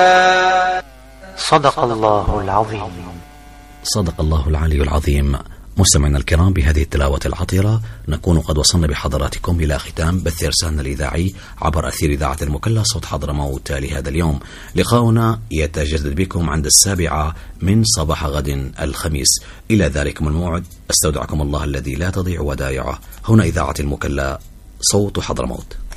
صدق الله العظيم. صدق الله العلي العظيم. مستمعينا الكرام، بهذه التلاوة العطرة نكون قد وصلنا بحضراتكم إلى ختام بث إرسالنا الإذاعي عبر أثير إذاعة المكلا صوت حضرموت لهذا اليوم. لقاؤنا يتجدد بكم عند 7 من صباح غد الخميس. إلى ذلكم الموعد استودعكم الله الذي لا تضيع ودائعه. هنا إذاعة المكلا صوت حضرموت.